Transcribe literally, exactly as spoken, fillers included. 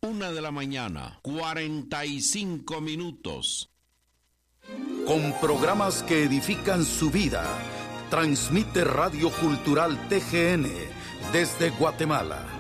Una de la mañana, cuarenta y cinco minutos. Con programas que edifican su vida, transmite Radio Cultural T G N desde Guatemala.